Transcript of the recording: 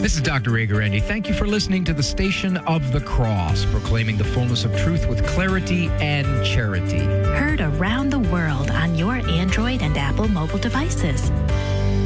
This is Dr. Ray Guarendi. Thank you for listening to the Station of the Cross, proclaiming the fullness of truth with clarity and charity. Heard around the world on your Android and Apple mobile devices.